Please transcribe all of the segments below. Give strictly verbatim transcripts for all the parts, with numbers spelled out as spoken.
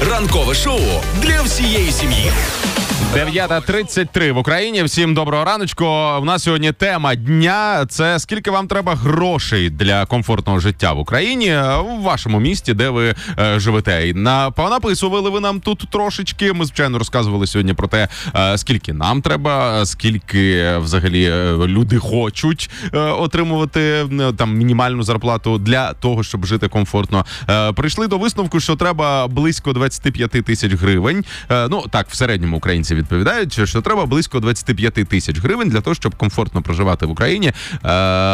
Ранкове шоу для всієї сім'ї. дев'ята тридцять три в Україні. Всім доброго раночку. У нас сьогодні тема дня. Це скільки вам треба грошей для комфортного життя в Україні, в вашому місті, де ви е, живете. І на понаписували ви нам тут трошечки. Ми, звичайно, розказували сьогодні про те, е, скільки нам треба, скільки взагалі е, люди хочуть е, отримувати е, там мінімальну зарплату для того, щоб жити комфортно. Е, прийшли до висновку, що треба близько двадцять п'ять тисяч гривень. Е, ну, так, в середньому українці відповідають, що треба близько двадцять п'ять тисяч гривень для того, щоб комфортно проживати в Україні. Е,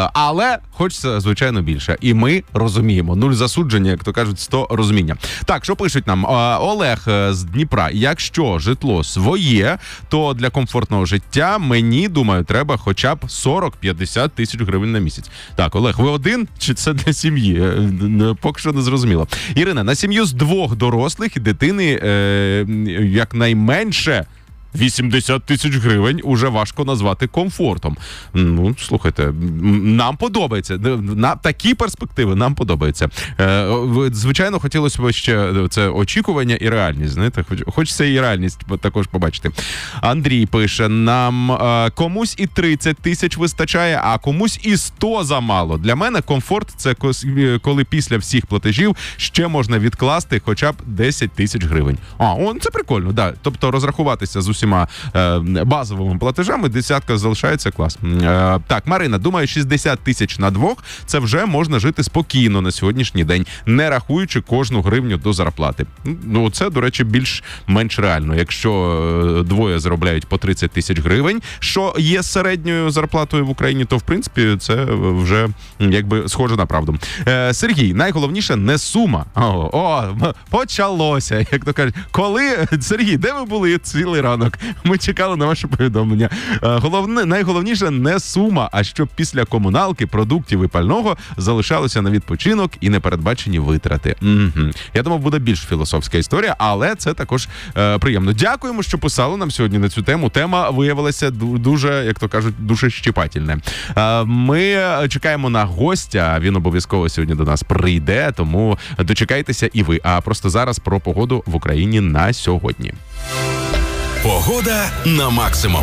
але хочеться, звичайно, більше. І ми розуміємо. Нуль засудження, як то кажуть, сто розуміння. Так, що пишуть нам? Е, Олег з Дніпра. Якщо житло своє, то для комфортного життя мені, думаю, треба хоча б сорок-п'ятдесят тисяч гривень на місяць. Так, Олег, ви один чи це для сім'ї? Е, поки що не зрозуміло. Ірина, на сім'ю з двох дорослих і дитини е, якнайменше вісімдесят тисяч гривень уже важко назвати комфортом. Ну, слухайте, нам подобається. На такі перспективи нам подобається. Е, звичайно, хотілося б ще це очікування і реальність. Знаєте, хочеться і реальність також побачити. Андрій пише нам, е, комусь і тридцять тисяч вистачає, а комусь і сто замало. Для мене комфорт – це коли після всіх платежів ще можна відкласти хоча б десять тисяч гривень. А, он, це прикольно, да. Тобто розрахуватися з усіма е, базовими платежами, десятка залишається, клас. Е, так, Марина, думаю, шістдесят тисяч на двох – це вже можна жити спокійно на сьогоднішній день, не рахуючи кожну гривню до зарплати. Ну, це, до речі, більш-менш реально. Якщо двоє заробляють по тридцять тисяч гривень, що є середньою зарплатою в Україні, то, в принципі, це вже, якби, схоже на правду. Е, Сергій, найголовніше не сума. О, о, почалося, як то кажуть. Коли, Сергій, де ви були цілий ранок? Ми чекали на ваше повідомлення. Головне, найголовніше не сума, а щоб після комуналки, продуктів і пального залишалося на відпочинок і непередбачені витрати. Угу. Я думав, буде більш філософська історія, але це також е, приємно. Дякуємо, що писали нам сьогодні на цю тему. Тема виявилася дуже, як то кажуть, дуже щепательна. Е, ми чекаємо на гостя, він обов'язково сьогодні до нас прийде, тому дочекайтеся і ви. А просто зараз про погоду в Україні на сьогодні. Погода на максимум.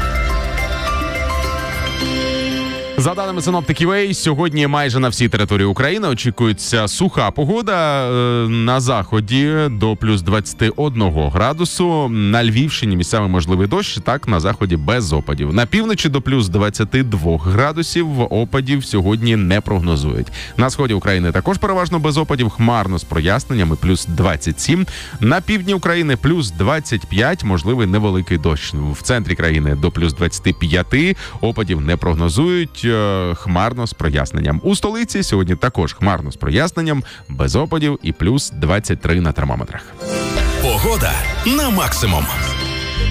За даними синоптиків ей, сьогодні майже на всій території України очікується суха погода. На заході до плюс двадцять один градусу. На Львівщині місцями можливий дощ, так, на заході без опадів. На півночі до плюс двадцять два градусів, опадів сьогодні не прогнозують. На сході України також переважно без опадів, хмарно з проясненнями, плюс двадцять сім. На півдні України плюс двадцять п'ять, можливий невеликий дощ. В центрі країни до плюс двадцять п'ять, опадів не прогнозують. Хмарно з проясненням. У столиці сьогодні також хмарно з проясненням, без опадів і плюс двадцять три на термометрах. Погода на максимум.